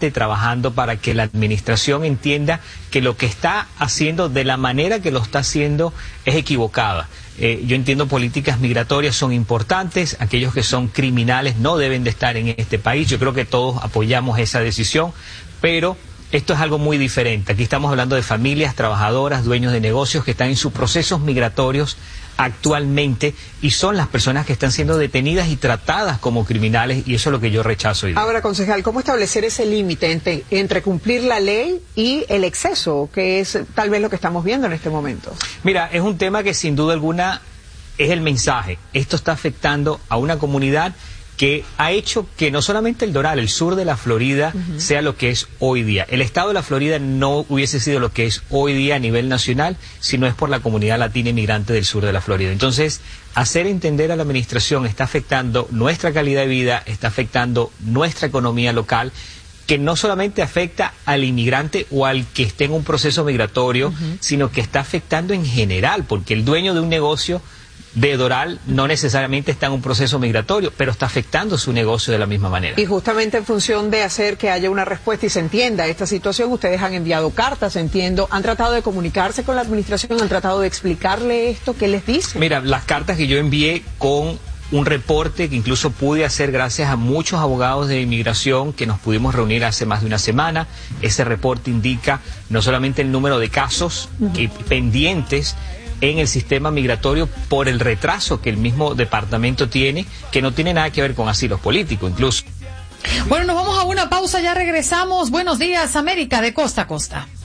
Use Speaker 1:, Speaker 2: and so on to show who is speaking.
Speaker 1: fuerte trabajando para que la administración entienda que lo que está haciendo, de la manera que lo está haciendo, es equivocada. Yo entiendo políticas migratorias son importantes, aquellos que son criminales no deben de estar en este país, yo creo que todos apoyamos esa decisión, pero esto es algo muy diferente. Aquí estamos hablando de familias trabajadoras, dueños de negocios que están en sus procesos migratorios actualmente y son las personas que están siendo detenidas y tratadas como criminales, y eso es lo que yo rechazo hoy día.
Speaker 2: Ahora, concejal, ¿cómo establecer ese límite entre cumplir la ley y el exceso, que es tal vez lo que estamos viendo en este momento?
Speaker 1: Mira, es un tema que sin duda alguna es el mensaje. Esto está afectando a una comunidad que ha hecho que no solamente el Doral, el sur de la Florida, sea lo que es hoy día. El estado de la Florida no hubiese sido lo que es hoy día a nivel nacional si no es por la comunidad latina inmigrante del sur de la Florida. Entonces, hacer entender a la administración está afectando nuestra calidad de vida, está afectando nuestra economía local, que no solamente afecta al inmigrante o al que esté en un proceso migratorio, sino que está afectando en general, porque el dueño de un negocio de Doral no necesariamente está en un proceso migratorio, pero está afectando su negocio de la misma manera.
Speaker 2: Y justamente en función de hacer que haya una respuesta y se entienda esta situación, ustedes han enviado cartas, entiendo, han tratado de comunicarse con la administración, han tratado de explicarle esto, ¿qué les dice?
Speaker 1: Mira, las cartas que yo envié con un reporte que incluso pude hacer gracias a muchos abogados de inmigración que nos pudimos reunir hace más de una semana. Ese reporte indica no solamente el número de casos pendientes en el sistema migratorio por el retraso que el mismo departamento tiene, que no tiene nada que ver con asilos políticos incluso.
Speaker 3: Bueno, nos vamos a una pausa, ya regresamos. Buenos días, América, de costa a costa.